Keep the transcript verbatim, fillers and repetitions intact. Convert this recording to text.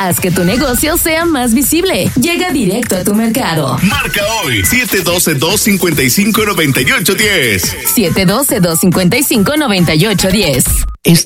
Haz que tu negocio sea más visible. Llega directo a tu mercado. Marca hoy siete uno dos, dos cinco cinco, nueve ocho uno cero. siete uno dos, dos cinco cinco, nueve ocho uno cero.